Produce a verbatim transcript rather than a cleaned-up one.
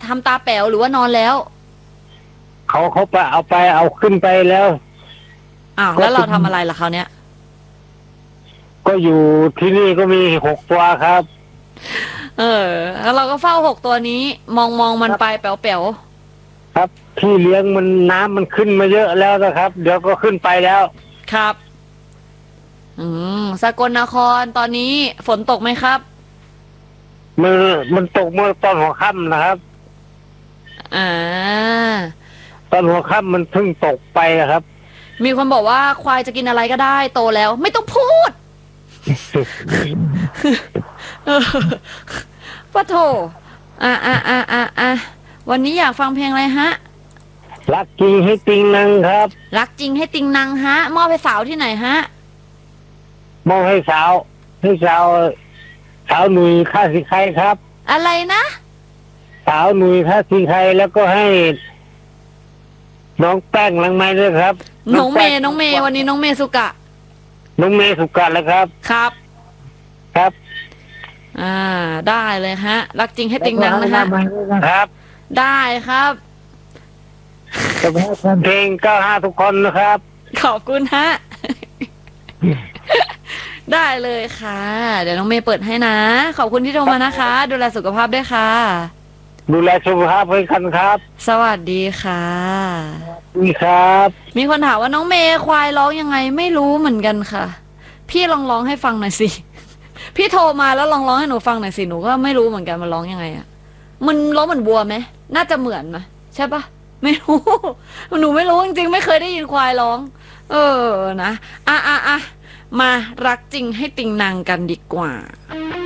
ทำตาแป๋วหรือว่านอนแล้วเขาเขาไปเอาไปเอาขึ้นไปแล้วอ้าวแล้วเราทำอะไรล่ะเขาเนี้ยก็อยู่ที่นี่ก็มีหกตัวครับเออแล้วเราก็เฝ้าหกตัวนี้มองมองมันไปแป๋วแป๋วครับที่เลี้ยงมันน้ำมันขึ้นมาเยอะแล้วนะครับเดี๋ยวก็ขึ้นไปแล้วครับอืมสกลนครตอนนี้ฝนตกไหมครับมันมันตกเมื่อตอนหัวค่ำนะครับอ่าตอนหัวค่ำมันเพิ่งตกไปครับมีคนบอกว่าควายจะกินอะไรก็ได้โตแล้วไม่ต้องพูดปะโถอ่ะอ่ะอ่ะอ่ะอ่ะวันนี้อยากฟังเพลงอะไรฮะรักจริงให้ติงนังครับรักจริงให้ติงนังฮะมอบให้สาวที่ไหนฮะมอบให้สาวให้สาวสาวหนุ่ยท่าสีไข่ครับอะไรนะสาวหนุ่ยท่าสีไข่แล้วก็ให้น้องแป้งหลังไม้ด้วยครับน้องเมย์น้องเมย์วันนี้น้องเมย์สุกะน้องเมย์สุกะแล้วครับครับครับอ่าได้เลยฮะรักจริงให้ติงนังนะฮะครับได้ครับจะให้เพลงเก้าห้าทุกคนนะครับขอบคุณฮะได้เลยค่ะเดี๋ยวน้องเมย์เปิดให้นะขอบคุณที่โทรมานะคะดูแลสุขภาพด้วยค่ะดูแลสุขภาพให้กันครับสวัสดีค่ะมีครับมีคนถามว่าน้องเมย์ควายร้องยังไงไม่รู้เหมือนกันค่ะพี่ลองร้องให้ฟังหน่อยสิพี่โทรมาแล้วลองร้องให้หนูฟังหน่อยสิหนูก็ไม่รู้เหมือนกันมันร้องยังไงอะมันร้องเหมือนวัวไหมน่าจะเหมือนไหมใช่ปะไม่รู้หนูไม่รู้จริงๆไม่เคยได้ยินควายร้องเออนะอ่ะอ่ะอ่ะมารักจริงให้ติงนางกันดีกว่า